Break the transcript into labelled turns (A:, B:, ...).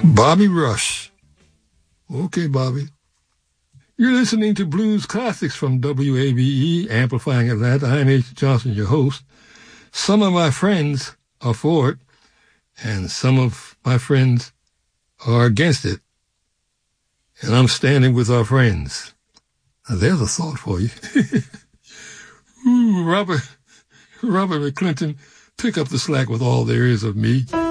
A: Bobby Rush. Okay, Bobby. You're listening to Blues Classics from WABE, Amplifying Atlanta. I'm H. Johnson, your host. Some of my friends are for it, and some of my friends are against it. And I'm standing with our friends. Now, there's a thought for you. Ooh, Robert McClinton, pick up the slack with All There Is of Me.